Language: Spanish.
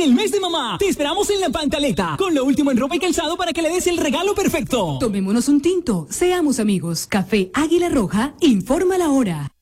el mes de mamá. Te esperamos en La Pantaleta, con lo último en ropa y calzado para que le des el regalo perfecto. Tomémonos un tinto, seamos amigos. Café Águila Roja, informa la hora.